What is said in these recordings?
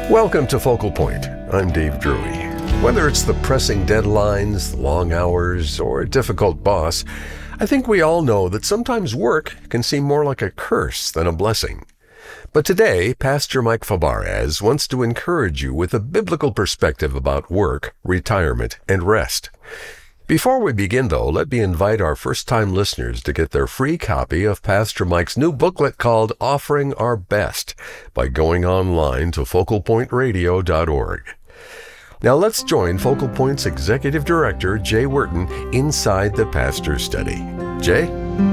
Welcome to Focal Point. I'm Dave Drury. Whether it's the pressing deadlines, the long hours, or a difficult boss, I think we all know that sometimes work can seem more like a curse than a blessing. But today, Pastor Mike Fabarez wants to encourage you with a biblical perspective about work, retirement, and rest. Before we begin, though, let me invite our first-time listeners to get their free copy of Pastor Mike's new booklet called Offering Our Best by going online to focalpointradio.org. Now let's join Focal Point's Executive Director, Jay Wherton, inside the Pastor's Study. Jay?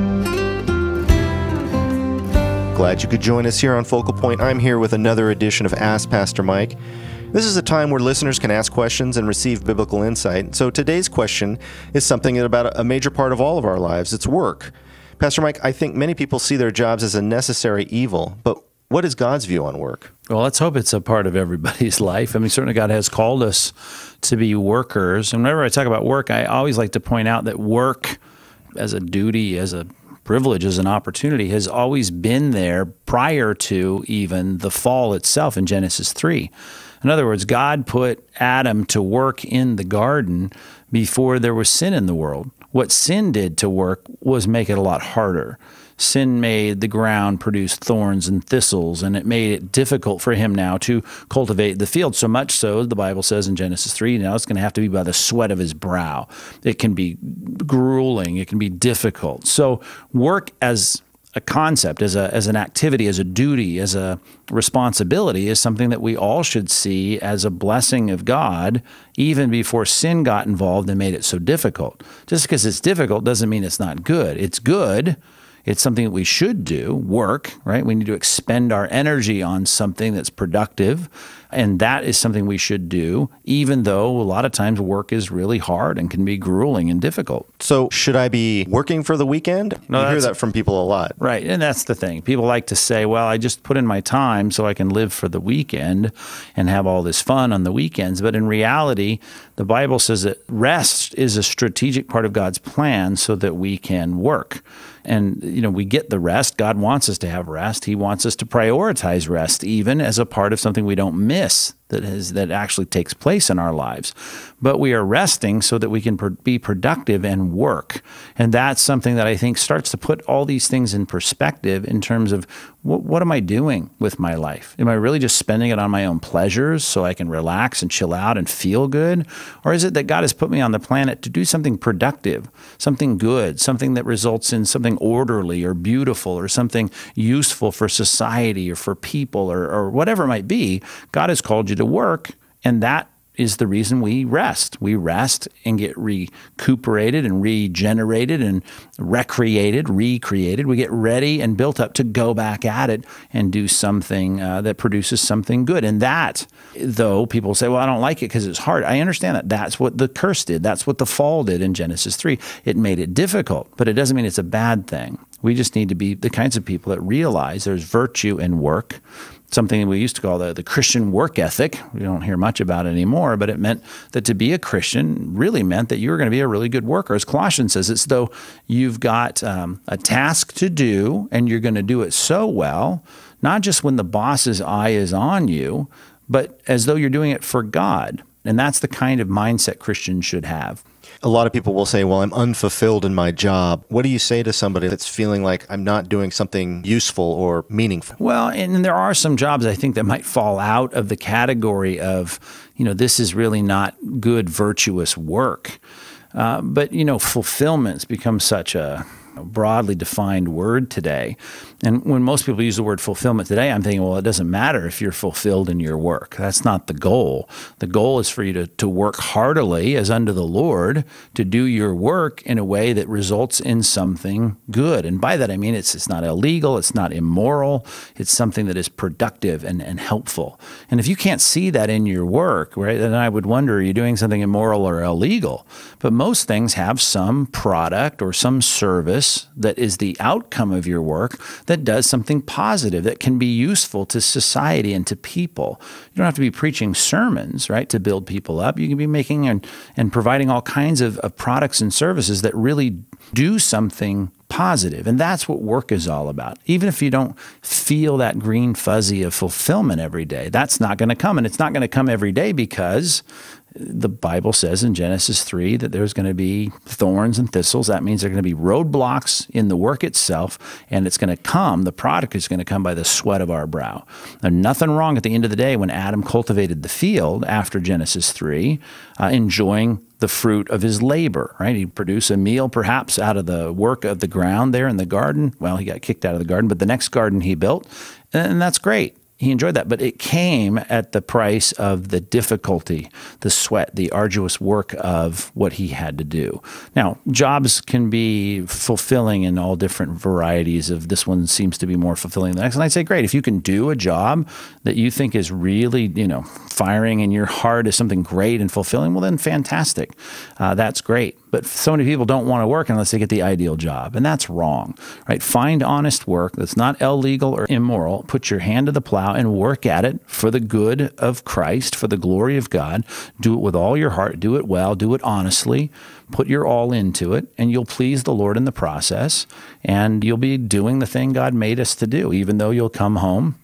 Glad you could join us here on Focal Point. I'm here with another edition of Ask Pastor Mike. This is a time where listeners can ask questions and receive biblical insight. So today's question is something about a major part of all of our lives. It's work. Pastor Mike, I think many people see their jobs as a necessary evil, but what is God's view on work? Well, let's hope it's a part of everybody's life. I mean, certainly God has called us to be workers. And whenever I talk about work, I always like to point out that work as a duty, as a privilege, as an opportunity, has always been there prior to even the fall itself in Genesis 3. In other words, God put Adam to work in the garden before there was sin in the world. What sin did to work was make it a lot harder. Sin made the ground produce thorns and thistles, and it made it difficult for him now to cultivate the field. So much so, the Bible says in Genesis 3, now it's going to have to be by the sweat of his brow. It can be grueling. It can be difficult. So work as a concept, as an activity, as a duty, as a responsibility is something that we all should see as a blessing of God, even before sin got involved and made it so difficult. Just because it's difficult doesn't mean it's not good. It's good. It's something that we should do, work, right? We need to expend our energy on something that's productive, and that is something we should do, even though a lot of times work is really hard and can be grueling and difficult. So should I be working for the weekend? No, you hear that from people a lot. Right, and that's the thing. People like to say, well, I just put in my time so I can live for the weekend and have all this fun on the weekends. But in reality, the Bible says that rest is a strategic part of God's plan so that we can work. And, we get the rest. God wants us to have rest. He wants us to prioritize rest, even as a part of something we don't miss that actually takes place in our lives. But we are resting so that we can be productive and work. And that's something that I think starts to put all these things in perspective in terms of what am I doing with my life? Am I really just spending it on my own pleasures so I can relax and chill out and feel good? Or is it that God has put me on the planet to do something productive, something good, something that results in something orderly or beautiful or something useful for society or for people or whatever it might be? God has called you to work, and that is the reason we rest. We rest and get recuperated and regenerated and recreated. We get ready and built up to go back at it and do something that produces something good. And that, though, people say, well, I don't like it because it's hard. I understand that. That's what the curse did. That's what the fall did in Genesis 3. It made it difficult, but it doesn't mean it's a bad thing. We just need to be the kinds of people that realize there's virtue in work, something we used to call the Christian work ethic. We don't hear much about it anymore, but it meant that to be a Christian really meant that you were going to be a really good worker. As Colossians says, it's though you've got a task to do and you're going to do it so well, not just when the boss's eye is on you, but as though you're doing it for God. And that's the kind of mindset Christians should have. A lot of people will say, well, I'm unfulfilled in my job. What do you say to somebody that's feeling like I'm not doing something useful or meaningful? Well, and there are some jobs I think that might fall out of the category of, this is really not good, virtuous work. But fulfillment's become such a broadly defined word today. And when most people use the word fulfillment today, I'm thinking, well, it doesn't matter if you're fulfilled in your work. That's not the goal. The goal is for you to work heartily as unto the Lord, to do your work in a way that results in something good. And by that, I mean it's not illegal, it's not immoral, it's something that is productive and helpful. And if you can't see that in your work, right, then I would wonder, are you doing something immoral or illegal? But most things have some product or some service that is the outcome of your work that does something positive that can be useful to society and to people. You don't have to be preaching sermons, right, to build people up. You can be making and providing all kinds of products and services that really do something positive. And that's what work is all about. Even if you don't feel that green fuzzy of fulfillment every day, that's not going to come. And it's not going to come every day because the Bible says in Genesis 3 that there's going to be thorns and thistles. That means there are going to be roadblocks in the work itself, and it's going to come, the product is going to come by the sweat of our brow. There's nothing wrong at the end of the day when Adam cultivated the field after Genesis 3, enjoying the fruit of his labor, right? He'd produce a meal perhaps out of the work of the ground there in the garden. Well, he got kicked out of the garden, but the next garden he built, and that's great. He enjoyed that, but it came at the price of the difficulty, the sweat, the arduous work of what he had to do. Now, jobs can be fulfilling in all different varieties of this one seems to be more fulfilling than the next. And I'd say, great, if you can do a job that you think is really, firing in your heart is something great and fulfilling, well, then fantastic. That's great. But so many people don't want to work unless they get the ideal job, and that's wrong, right? Find honest work that's not illegal or immoral. Put your hand to the plow and work at it for the good of Christ, for the glory of God. Do it with all your heart. Do it well. Do it honestly. Put your all into it, and you'll please the Lord in the process, and you'll be doing the thing God made us to do, even though you'll come home